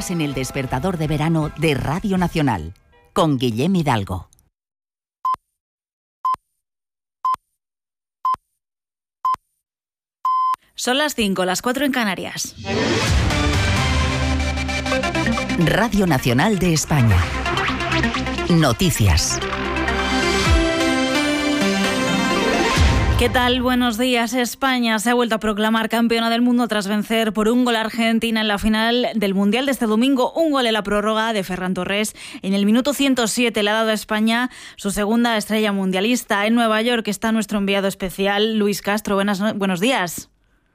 Estás en el despertador de verano de Radio Nacional, con Guillem Hidalgo. Son las 5, las 4 en Canarias. Radio Nacional de España. Noticias. ¿Qué tal? Buenos días. España se ha vuelto a proclamar campeona del mundo tras vencer por un gol a Argentina en la final del Mundial de este domingo. Un gol en la prórroga de Ferran Torres. En el minuto 107 le ha dado a España su segunda estrella mundialista. En Nueva York está nuestro enviado especial, Luis Castro. Buenos días.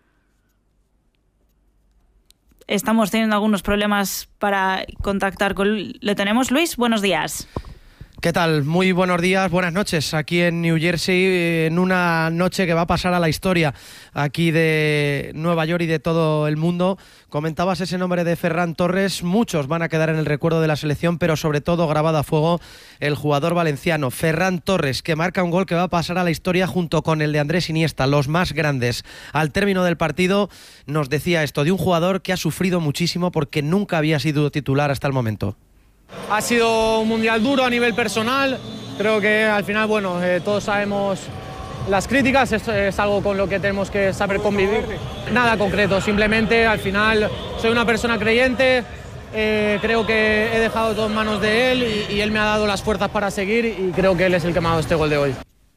Estamos teniendo algunos problemas para contactar con... ¿Le tenemos, Luis? Buenos días. ¿Qué tal? Muy buenos días, buenas noches. Aquí en New Jersey, en una noche que va a pasar a la historia aquí de Nueva York y de todo el mundo. Comentabas ese nombre de Ferran Torres. Muchos van a quedar en el recuerdo de la selección, pero sobre todo grabado a fuego el jugador valenciano Ferran Torres, que marca un gol que va a pasar a la historia junto con el de Andrés Iniesta, los más grandes. Al término del partido nos decía esto de un jugador que ha sufrido muchísimo porque nunca había sido titular hasta el momento. Ha sido un mundial duro a nivel personal, creo que al final, todos sabemos las críticas, es algo con lo que tenemos que saber convivir. Nada concreto, simplemente al final soy una persona creyente, creo que he dejado todo en manos de él y él me ha dado las fuerzas para seguir y creo que él es el que me ha dado este gol de hoy.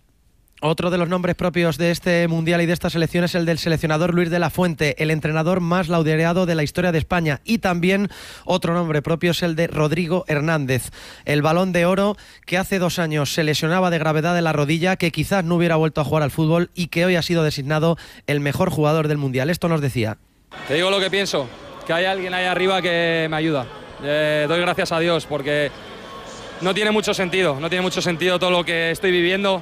Otro de los nombres propios de este Mundial y de esta selección es el del seleccionador Luis de la Fuente, el entrenador más laureado de la historia de España. Y también otro nombre propio es el de Rodrigo Hernández, el Balón de Oro que hace 2 años se lesionaba de gravedad de la rodilla, que quizás no hubiera vuelto a jugar al fútbol y que hoy ha sido designado el mejor jugador del Mundial. Esto nos decía. Te digo lo que pienso, que hay alguien ahí arriba que me ayuda. Doy gracias a Dios porque no tiene mucho sentido todo lo que estoy viviendo.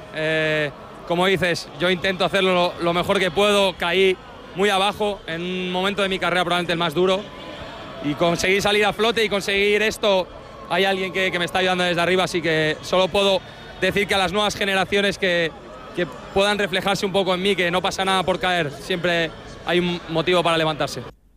Como dices, yo intento hacerlo lo mejor que puedo, caí muy abajo en un momento de mi carrera probablemente el más duro y conseguí salir a flote y conseguir esto, hay alguien que me está ayudando desde arriba, así que solo puedo decir que a las nuevas generaciones que puedan reflejarse un poco en mí, que no pasa nada por caer, siempre hay un motivo para levantarse.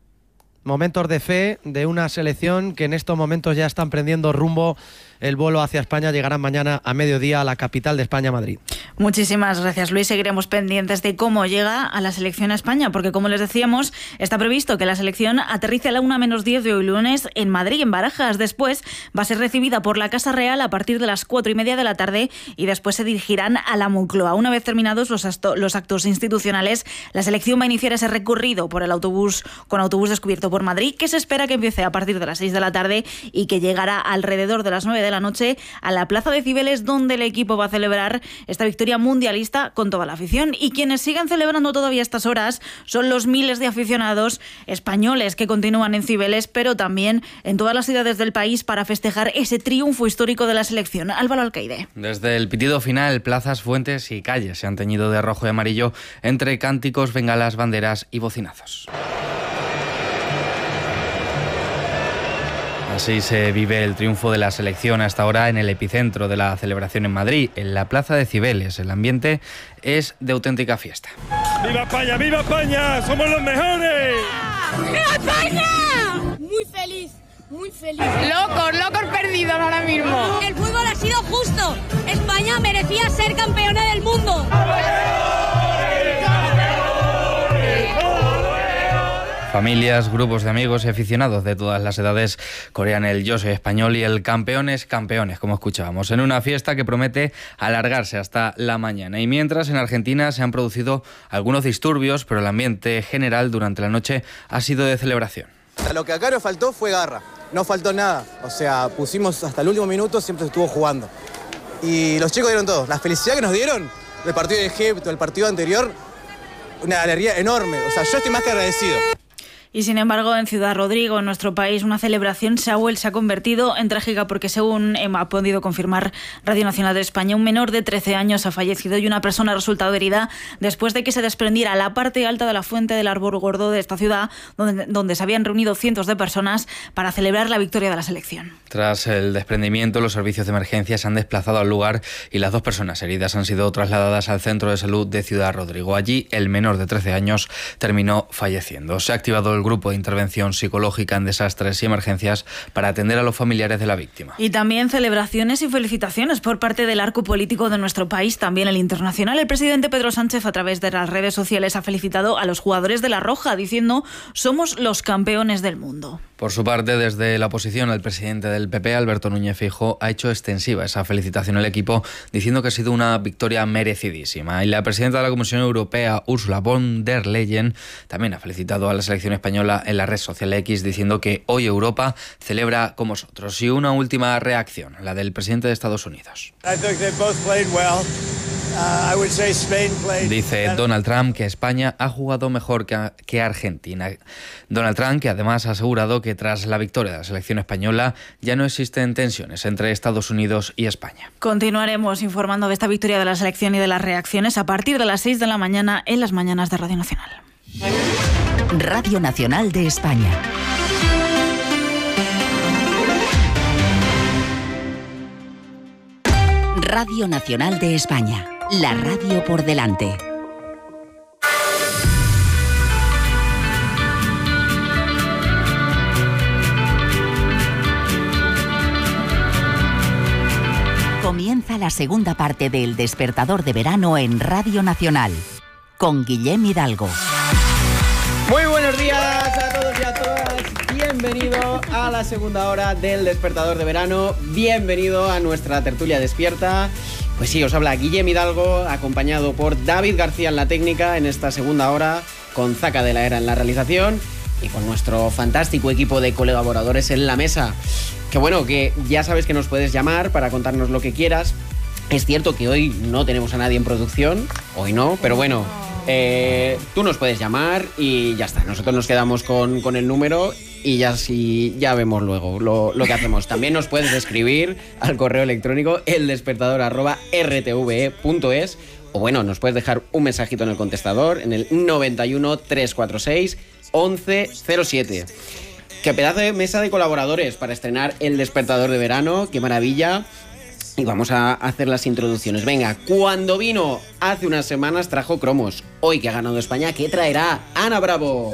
Momentos de fe de una selección que en estos momentos ya están prendiendo rumbo. El vuelo hacia España llegará mañana a mediodía a la capital de España, Madrid. Muchísimas gracias, Luis. Seguiremos pendientes de cómo llega a la selección a España, porque como les decíamos, está previsto que la selección aterrice a la 1:10 de hoy lunes en Madrid, en Barajas. Después va a ser recibida por la Casa Real a partir de las 4:30 de la tarde y después se dirigirán a la Moncloa. Una vez terminados los actos institucionales, la selección va a iniciar ese recorrido por el autobús descubierto por Madrid, que se espera que empiece a partir de las 6 de la tarde y que llegará alrededor de las 9 de la noche a la Plaza de Cibeles, donde el equipo va a celebrar esta victoria mundialista con toda la afición. Y quienes sigan celebrando todavía estas horas son los miles de aficionados españoles que continúan en Cibeles, pero también en todas las ciudades del país para festejar ese triunfo histórico de la selección. Álvaro Alcaide. Desde el pitido final, plazas, fuentes y calles se han teñido de rojo y amarillo entre cánticos, bengalas, banderas y bocinazos. Así se vive el triunfo de la selección hasta ahora en el epicentro de la celebración en Madrid, en la Plaza de Cibeles. El ambiente es de auténtica fiesta. ¡Viva España! ¡Viva España! ¡Somos los mejores! ¡Viva España! Muy feliz, muy feliz. Locos perdidos ahora mismo. El fútbol ha sido justo. España merecía ser campeona del mundo. Familias, grupos de amigos y aficionados de todas las edades corean el Yo soy español y el campeones, como escuchábamos, en una fiesta que promete alargarse hasta la mañana. Y mientras en Argentina se han producido algunos disturbios, pero el ambiente general durante la noche ha sido de celebración. Lo que acá nos faltó fue garra, no faltó nada. O sea, pusimos hasta el último minuto, siempre se estuvo jugando. Y los chicos dieron todo. La felicidad que nos dieron del partido de Egipto, el partido anterior, una alegría enorme. O sea, yo estoy más que agradecido. Y sin embargo, en Ciudad Rodrigo, en nuestro país, una celebración se ha convertido en trágica porque, según ha podido confirmar Radio Nacional de España, un menor de 13 años ha fallecido y una persona ha resultado herida después de que se desprendiera la parte alta de la fuente del árbol gordo de esta ciudad, donde se habían reunido cientos de personas para celebrar la victoria de la selección. Tras el desprendimiento, los servicios de emergencia se han desplazado al lugar y las 2 personas heridas han sido trasladadas al centro de salud de Ciudad Rodrigo. Allí, el menor de 13 años terminó falleciendo. Se ha activado el grupo de intervención psicológica en desastres y emergencias para atender a los familiares de la víctima. Y también celebraciones y felicitaciones por parte del arco político de nuestro país, también el internacional. El presidente Pedro Sánchez, a través de las redes sociales, ha felicitado a los jugadores de La Roja, diciendo: somos los campeones del mundo. Por su parte, desde la oposición, el presidente del PP, Alberto Núñez Feijóo, ha hecho extensiva esa felicitación al equipo, diciendo que ha sido una victoria merecidísima. Y la presidenta de la Comisión Europea, Ursula von der Leyen, también ha felicitado a la selección española en la red social X, diciendo que hoy Europa celebra con vosotros. Y una última reacción, la del presidente de Estados Unidos. Dice Donald Trump que España ha jugado mejor que Argentina. Donald Trump, que además ha asegurado que tras la victoria de la selección española ya no existen tensiones entre Estados Unidos y España. Continuaremos informando de esta victoria de la selección y de las reacciones a partir de las 6 de la mañana en las mañanas de Radio Nacional. Radio Nacional de España. Radio Nacional de España. La radio por delante. Comienza la segunda parte del Despertador de Verano en Radio Nacional, con Guillem Hidalgo. Muy buenos días a todos y a todas. Bienvenido a la segunda hora del Despertador de Verano. Bienvenido a nuestra tertulia despierta. Pues sí, os habla Guillem Hidalgo, acompañado por David García en la técnica en esta segunda hora, con Zaca de la Era en la realización y con nuestro fantástico equipo de colaboradores en la mesa. Que bueno, que ya sabes que nos puedes llamar para contarnos lo que quieras. Es cierto que hoy no tenemos a nadie en producción, hoy no, pero bueno, tú nos puedes llamar y ya está. Nosotros nos quedamos con el número y ya vemos luego lo que hacemos. También nos puedes escribir al correo electrónico eldespertador@rtve.es, o bueno, nos puedes dejar un mensajito en el contestador en el 91 346 1107. Qué pedazo de mesa de colaboradores para estrenar El Despertador de Verano, qué maravilla. Y vamos a hacer las introducciones. Venga, cuando vino hace unas semanas trajo cromos. Hoy que ha ganado España, ¿qué traerá? Ana Bravo.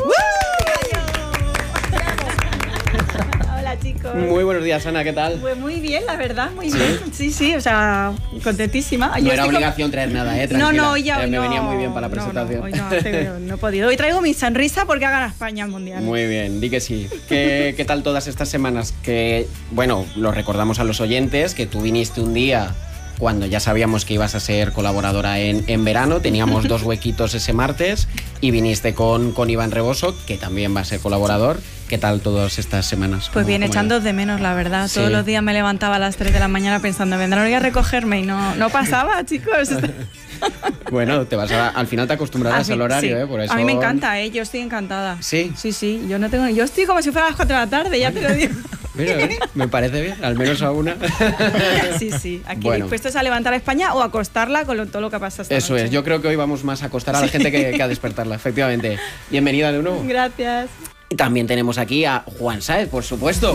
Hola, chicos. Muy buenos días, Ana, ¿qué tal? Pues muy bien, la verdad, muy bien. Sí, o sea, contentísima. No era obligación traer nada, tranquila. No, hoy ya me venía muy bien para la presentación. Hoy no he podido. Hoy traigo mi sonrisa porque ha ganado España al Mundial. Muy bien, di que sí. ¿Qué tal todas estas semanas? Que, bueno, lo recordamos a los oyentes, que tú viniste un día cuando ya sabíamos que ibas a ser colaboradora en verano. Teníamos 2 huequitos ese martes y viniste con Iván Reboso, que también va a ser colaborador. ¿Qué tal todas estas semanas? Pues bien, echando de menos, la verdad. Sí. Todos los días me levantaba a las 3 de la mañana pensando, vendrán hoy a recogerme, y no pasaba, chicos. Bueno, al final te acostumbrarás al horario, sí. Por eso... A mí me encanta, yo estoy encantada. ¿Sí? Sí, yo estoy como si fuera a las 4 de la tarde, ya te lo digo. Mira, me parece bien, al menos a una. Sí, aquí dispuestos a levantar a España o a acostarla con todo lo que pasa esta Eso noche. Es, yo creo que hoy vamos más a acostar a la gente que a despertarla, efectivamente. Bienvenida de nuevo. Gracias. Y también tenemos aquí a Juan Sáez, por supuesto.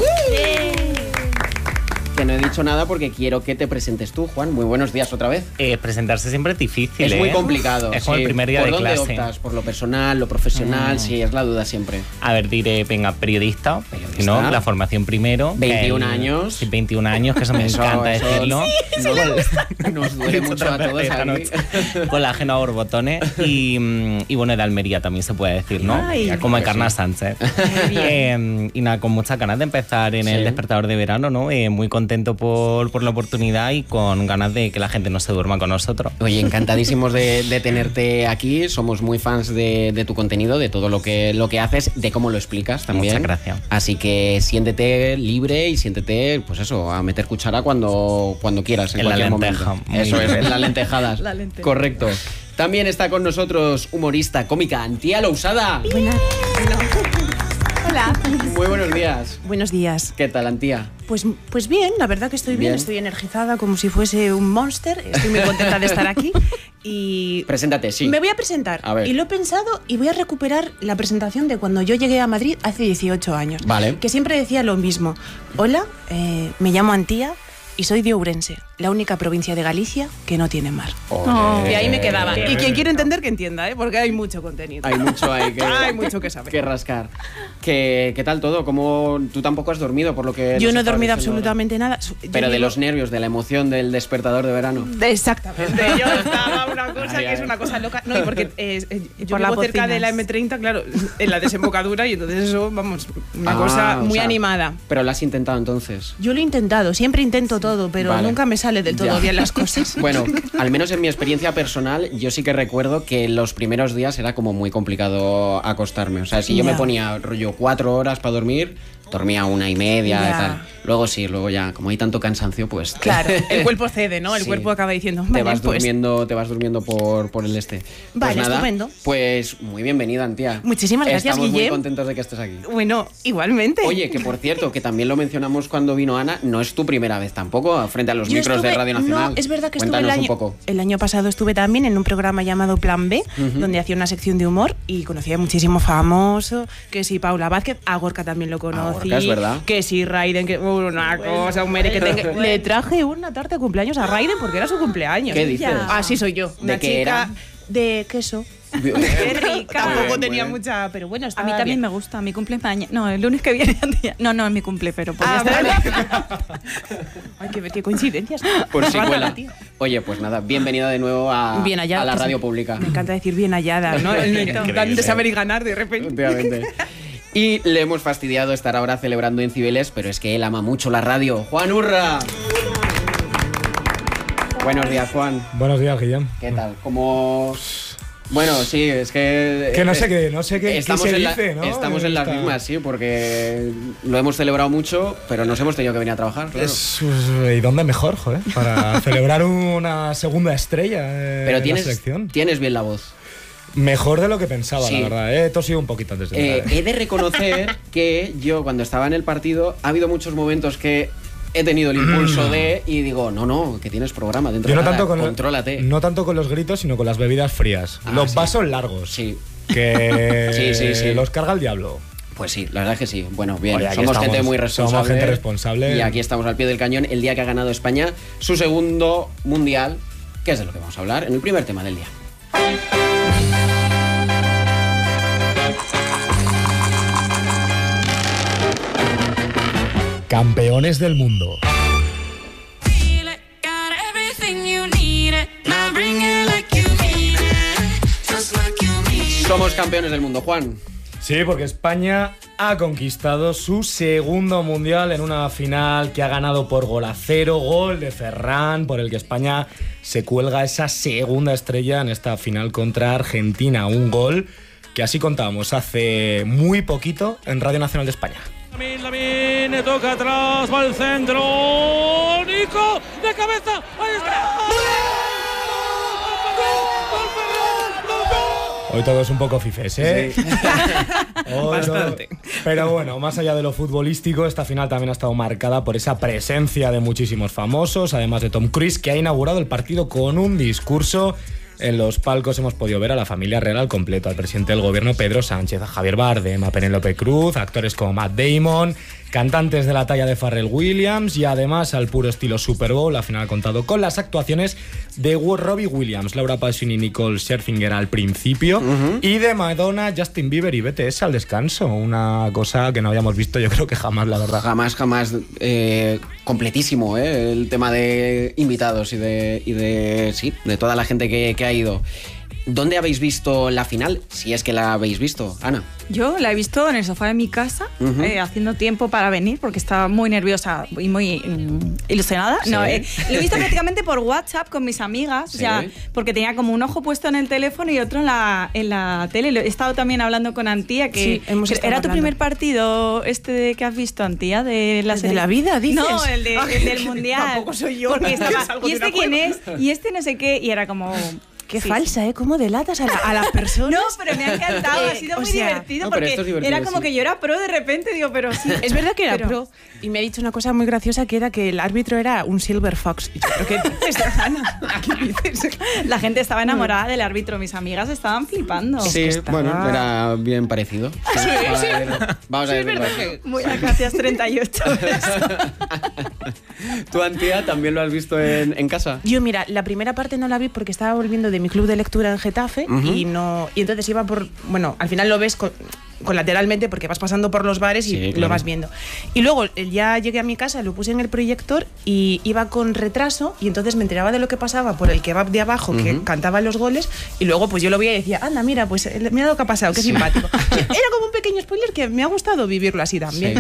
Que no he dicho nada porque quiero que te presentes tú, Juan. Muy buenos días otra vez. Presentarse siempre es difícil. Es muy complicado. Es como el primer día de clase. ¿Por dónde optas? ¿Por lo personal, lo profesional? Sí, es la duda siempre. A ver, diré, venga, periodista. ¿No? La formación primero. 21 años. Sí, 21 años, que eso me encanta decirlo. Sí, le gusta. Nos duele mucho a todos aquí. Colágeno a borbotones. Y bueno, de Almería también se puede decir, ¿no? Ay, como Encarna Sánchez. Y nada, con muchas ganas de empezar en el Despertador de Verano, ¿no? Muy contento por la oportunidad y con ganas de que la gente no se duerma con nosotros. Oye, encantadísimos de tenerte aquí. Somos muy fans de tu contenido, de todo lo que haces, de cómo lo explicas también. Muchas gracias. Así que siéntete libre y siéntete, pues eso, a meter cuchara cuando quieras, en cualquier momento. Eso es, en las lentejadas. La lenteja. Correcto. También está con nosotros humorista, cómica, Antía Lousada. Hola. Muy buenos días. Buenos días. ¿Qué tal, Antía? Pues bien, la verdad que estoy bien, estoy energizada como si fuese un monster. Estoy muy contenta de estar aquí. Y preséntate, sí. Me voy a presentar. A ver. Y lo he pensado y voy a recuperar la presentación de cuando yo llegué a Madrid hace 18 años. Vale. Que siempre decía lo mismo. Hola, me llamo Antía y soy de Ourense, la única provincia de Galicia que no tiene mar. Olé. Y ahí me quedaba. Y quien quiere entender, que entienda, porque hay mucho contenido. Hay mucho hay mucho que saber. Que rascar. ¿Qué tal todo? ¿Cómo tú tampoco has dormido, por lo que yo no he dormido absolutamente nada. Pero de los nervios, de la emoción del despertador de verano. Exactamente. Yo estaba una cosa que es una cosa loca. No, y porque yo vivo cerca de la M30, claro, en la desembocadura, y entonces eso, vamos, una cosa muy animada. Pero lo has intentado entonces. Yo lo he intentado, siempre intento todo, pero nunca me sale del todo bien las cosas. Bueno, al menos en mi experiencia personal, yo sí que recuerdo que los primeros días era como muy complicado acostarme. O sea, si yo me ponía rollo 4 horas para dormir, dormía 1:30 y tal. Luego ya, como hay tanto cansancio, pues... Claro, el cuerpo cede, ¿no? El cuerpo acaba diciendo... Te vas durmiendo por el este. Vale, pues nada, estupendo. Pues muy bienvenida, Antía. Muchísimas gracias, Estamos Guillem. muy contentos de que estés aquí. Bueno, igualmente. Oye, que por cierto, que también lo mencionamos cuando vino Ana, no es tu primera vez tampoco frente a los micros de Radio Nacional. No, es verdad que Cuéntanos estuve un poco. el año pasado estuve también en un programa llamado Plan B, donde hacía una sección de humor y conocía a muchísimo famoso, que si Paula Vázquez, a Gorka también lo conocí, Gorka, es verdad. que si Raiden, que una cosa, un mere que tenga. Le traje una tarta de cumpleaños a Raiden porque era su cumpleaños. ¿Qué dices? Así soy yo. ¿De Una qué chica era? de queso. Qué rica. Tampoco tenía mucha, pero bueno, a mí también me gusta. Mi cumple mañana. No, el lunes que viene. No es mi cumple, pero podría estar. Ay, qué coincidencias. Por si cuela. Oye, pues nada, bienvenida de nuevo a la radio pública. Me encanta decir bien hallada, ¿no? Dan de saber y ganar de repente. Efectivamente. Y le hemos fastidiado estar ahora celebrando en Cibeles, pero es que él ama mucho la radio. ¡Juan Urra! Buenos días, Juan. Buenos días, Guillem. ¿Qué tal? ¿Cómo...? Bueno, sí, es que... Que no sé qué estamos se en dice, ¿no? Estamos en las mismas, sí, porque lo hemos celebrado mucho, pero nos hemos tenido que venir a trabajar, claro. ¿Y dónde mejor, joder? Para celebrar una segunda estrella pero en la selección. Tienes bien la voz. Mejor de lo que pensaba, sí. La verdad. He tosido un poquito antes de He de reconocer que yo, cuando estaba en el partido, ha habido muchos momentos que he tenido el impulso y digo, no, que tienes programa dentro de la contrólate. No tanto con los gritos, sino con las bebidas frías. Los vasos largos. Sí. Que sí. los carga el diablo. Pues sí, la verdad es que sí. Bueno, bien, Oye, somos gente muy responsable. Somos gente responsable. Y aquí estamos al pie del cañón el día que ha ganado España su segundo mundial, que es de lo que vamos a hablar en el primer tema del día. Campeones del mundo. Somos campeones del mundo, Juan. Sí, porque España ha conquistado su segundo mundial en una final que ha ganado por 0-0, gol de Ferran, por el que España se cuelga esa segunda estrella en esta final contra Argentina. Un gol que así contábamos hace muy poquito en Radio Nacional de España. Lamine, toca atrás, va al centro. Nico, de cabeza, ahí está. Hoy todo es un poco fifes, ¿eh? Sí. Bastante. Pero bueno, más allá de lo futbolístico, esta final también ha estado marcada por esa presencia de muchísimos famosos, además de Tom Cruise, que ha inaugurado el partido con un discurso. En los palcos hemos podido ver a la familia real al completo, al presidente del gobierno Pedro Sánchez, a Javier Bardem, a Penélope Cruz, actores como Matt Damon, cantantes de la talla de Pharrell Williams y además al puro estilo Super Bowl. La final ha contado con las actuaciones de Robbie Williams, Laura Pausini y Nicole Scherzinger al principio y de Madonna, Justin Bieber y BTS al descanso. Una cosa que no habíamos visto yo creo que jamás, la verdad. Jamás. Completísimo, el tema de invitados y de toda la gente que ha ido. ¿Dónde habéis visto la final? Si es que la habéis visto, Ana. Yo la he visto en el sofá de mi casa, haciendo tiempo para venir, porque estaba muy nerviosa y muy ilusionada. ¿Sí? No, lo he visto prácticamente por WhatsApp con mis amigas, ¿Sí? o sea, porque tenía como un ojo puesto en el teléfono y otro en la tele. He estado también hablando con Antía, que era tu primer partido que has visto, Antía, de la serie. ¿De la vida, dices? No, el del Mundial. Tampoco soy yo. Porque estaba, ¿y este quién es? Y este no sé qué, y era como... Qué falsa, ¿eh? ¿Cómo delatas a las personas? No, pero me ha encantado, ha sido muy divertido porque era como que yo era pro de repente, digo, pero sí. Es verdad que era pro y me ha dicho una cosa muy graciosa que era que el árbitro era un Silver Fox. Y yo, ¿pero qué dices, Ana? ¿Qué dices? La gente estaba enamorada del árbitro, mis amigas estaban flipando. Sí, bueno, era bien parecido. Sí. Vamos a ver. Muy gracias, 38. ¿Tu Antía también lo has visto en casa? Yo, mira, la primera parte no la vi porque estaba volviendo de mi club de lectura en Getafe y entonces iba por... Bueno, al final lo ves colateralmente porque vas pasando por los bares y lo vas viendo. Y luego ya llegué a mi casa, lo puse en el proyector y iba con retraso y entonces me enteraba de lo que pasaba por el kebab de abajo que cantaba los goles y luego pues yo lo veía y decía, anda, mira, pues mira lo que ha pasado, qué simpático. Era como un pequeño spoiler que me ha gustado vivirlo así también.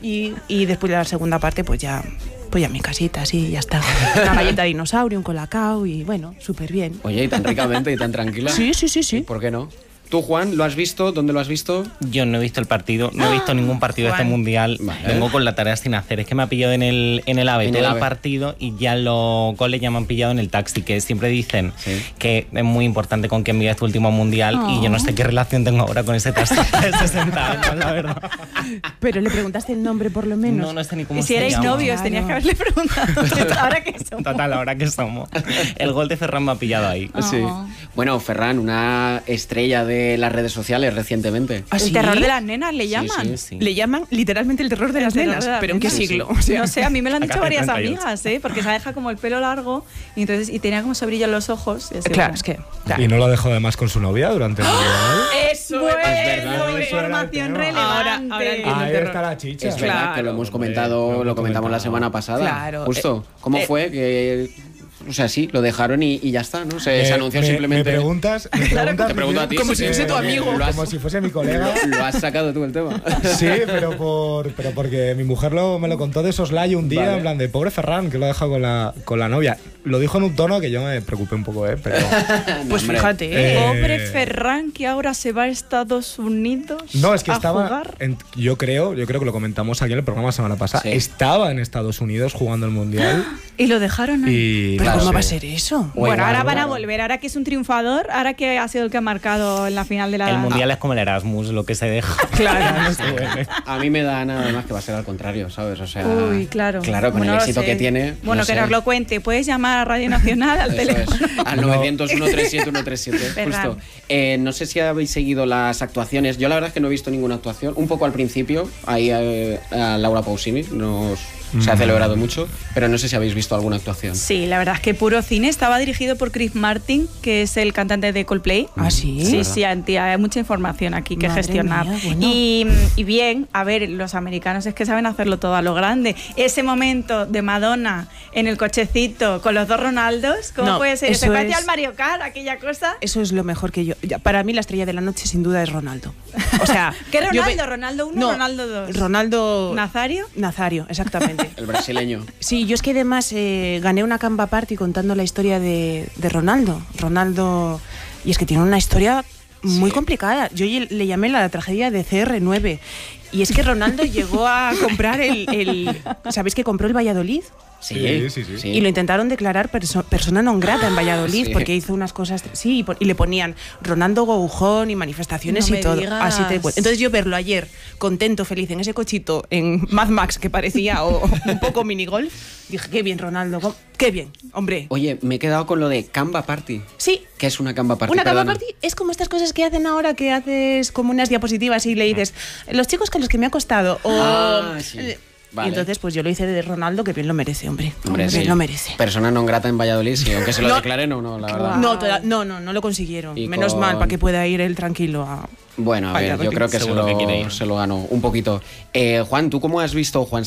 Y después de la segunda parte pues ya a mi casita, sí, ya está. Una galleta de dinosaurio, un colacao y bueno, súper bien. Oye, y tan ricamente y tan tranquila. Sí. ¿Por qué no? ¿Tú, Juan, lo has visto? ¿Dónde lo has visto? Yo no he visto el partido, no he visto ningún partido de este mundial. Vale. Vengo con la tarea sin hacer. Es que me ha pillado en el AVE todo el partido y ya los goles ya me han pillado en el taxi, que siempre dicen que es muy importante con quién vives tu último mundial y yo no sé qué relación tengo ahora con ese taxi de 60 años, la verdad. Pero le preguntaste el nombre por lo menos. No sé ni cómo se llama. Y si erais novios, tenías que haberle preguntado. ¿Ahora qué somos? Total, ahora que somos. El gol de Ferran me ha pillado ahí. Sí. Bueno, Ferran, una estrella de las redes sociales recientemente. El terror de las nenas le llaman. Sí. Le llaman literalmente el terror de las nenas. ¿Pero en qué siglo? O sea, no sé, a mí me lo han dicho varias amigas, porque se deja como el pelo largo y tenía como ese brillo en los ojos. Claro, es que... Claro. ¿Y no lo dejó además con su novia durante el mundial? Eso es información relevante. Ahora ahí está la chicha. Es verdad que lo hemos comentado, lo comentamos la semana pasada. Claro. Justo. ¿Cómo fue que...? O sea, sí, lo dejaron y ya está, ¿no? Se anunció simplemente... ¿Me preguntas? Te pregunto a ti. Como si fuese tu amigo. Como si fuese mi colega. Lo has sacado tú el tema. Sí, pero porque mi mujer me lo contó de soslayo un día, en plan de pobre Ferran, que lo ha dejado con la novia. Lo dijo en un tono que yo me preocupé un poco, pero... Pues fíjate. Pobre Ferran, que ahora se va a Estados Unidos. No, es que estaba... jugar. Yo creo que lo comentamos aquí en el programa la semana pasada. Sí. Estaba en Estados Unidos jugando el Mundial. Y lo dejaron ahí. ¿Pero cómo va a ser eso? Bueno, ahora van a volver. Ahora que es un triunfador, ahora que ha sido el que ha marcado en la final de la... El Mundial es como el Erasmus, lo que se deja. Claro. A mí me da nada más que va a ser al contrario, ¿sabes? O sea... Uy, claro. Claro, con el éxito que tiene... Bueno, que nos lo cuente. Puedes llamar a Radio Nacional al teléfono. Al 900-137-137. Justo. No sé si habéis seguido las actuaciones. Yo la verdad es que no he visto ninguna actuación. Un poco al principio, ahí a Laura Pausini se ha celebrado mucho, pero no sé si habéis visto alguna actuación. Sí, la verdad es que puro cine. Estaba dirigido por Chris Martin, que es el cantante de Coldplay. ¿Ah, sí? Sí, Antía, hay mucha información aquí que gestionar. Mía, bueno. Y bien, a ver, los americanos es que saben hacerlo todo a lo grande. Ese momento de Madonna en el cochecito con los dos Ronaldos, ¿cómo puede ser? Se parece al Mario Kart, aquella cosa. Eso es lo mejor que yo... Para mí la estrella de la noche sin duda es Ronaldo. O sea... ¿Qué Ronaldo? ¿Ronaldo 1 o Ronaldo 2? Ronaldo... ¿Nazario? Nazario, exactamente. El brasileño. Sí, yo es que además gané una Canva Party contando la historia de Ronaldo. Y es que tiene una historia muy complicada. Yo le llamé la tragedia de CR9. Y es que Ronaldo llegó a comprar ¿sabéis que compró el Valladolid? Sí. Y lo intentaron declarar persona non grata en Valladolid porque hizo unas cosas... Sí, y le ponían Ronaldo Goujón y manifestaciones y todo. Así entonces yo verlo ayer, contento, feliz, en ese cochito, en Mad Max, que parecía un poco minigolf, dije, qué bien, Ronaldo, qué bien, hombre. Oye, me he quedado con lo de Canva Party. Sí. ¿Qué es una Canva Party? Una Canva Party es como estas cosas que hacen ahora, que haces como unas diapositivas y le dices, los chicos con los que me ha costado, sí. Vale. Y entonces pues yo lo hice de Ronaldo, que bien lo merece, hombre sí. Lo merece. Persona non grata en Valladolid, sí, aunque se lo declaren o no, la verdad. No lo consiguieron. Menos mal, para que pueda ir él tranquilo a... Bueno, a ver, yo creo que se lo ganó un poquito. Juan, ¿tú cómo has visto, Juan